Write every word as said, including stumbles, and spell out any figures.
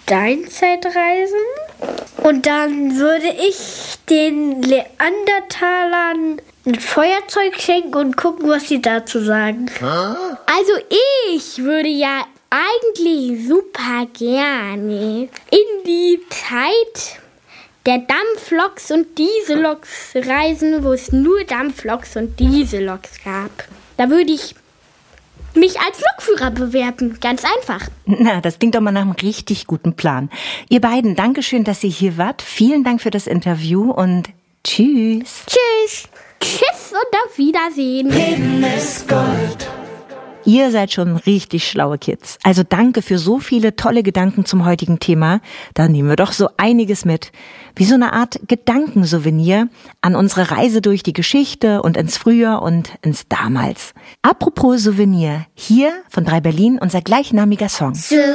Steinzeitreisen. Und dann würde ich den Neandertalern ein Feuerzeug schenken und gucken, was sie dazu sagen. Also ich würde ja eigentlich super gerne in die Zeit der Dampfloks und Dieselloks reisen, wo es nur Dampfloks und Dieselloks gab. Da würde ich mich als Lokführer bewerben. Ganz einfach. Na, das klingt doch mal nach einem richtig guten Plan. Ihr beiden, Dankeschön, dass ihr hier wart. Vielen Dank für das Interview und tschüss. Tschüss. Tschüss und auf Wiedersehen. Leben ist Gold. Ihr seid schon richtig schlaue Kids. Also danke für so viele tolle Gedanken zum heutigen Thema. Da nehmen wir doch so einiges mit. Wie so eine Art Gedankensouvenir an unsere Reise durch die Geschichte und ins Früher und ins Damals. Apropos Souvenir, hier von drei Berlin unser gleichnamiger Song.